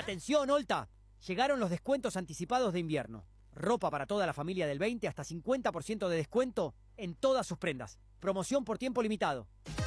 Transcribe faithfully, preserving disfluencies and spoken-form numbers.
Atención, Olta. Llegaron los descuentos anticipados de invierno. Ropa para toda la familia del veinte hasta cincuenta por ciento de descuento en todas sus prendas. Promoción por tiempo limitado.